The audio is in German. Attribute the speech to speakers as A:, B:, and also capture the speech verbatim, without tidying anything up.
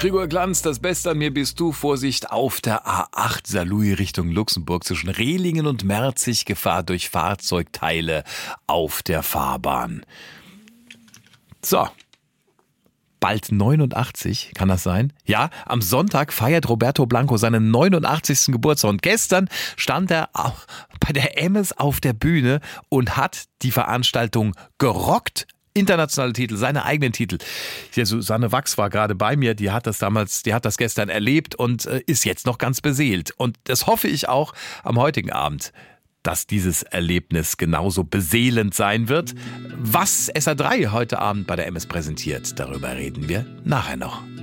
A: Gregor Glanz, das Beste an mir bist du. Vorsicht auf der A acht Saarlouis Richtung Luxemburg zwischen Rehlingen und Merzig. Gefahr durch Fahrzeugteile auf der Fahrbahn. So. Bald neunundachtzig, kann das sein? Ja, am Sonntag feiert Roberto Blanco seinen neunundachtzigsten Geburtstag. Und gestern stand er auch bei der Emmes auf der Bühne und hat die Veranstaltung gerockt. Internationale Titel, seine eigenen Titel. Hier, Susanne Wachs war gerade bei mir, die hat das damals, die hat das gestern erlebt und äh, ist jetzt noch ganz beseelt. Und das hoffe ich auch am heutigen Abend, dass dieses Erlebnis genauso beseelend sein wird. Was S R drei heute Abend bei der Emmes präsentiert, darüber reden wir nachher noch.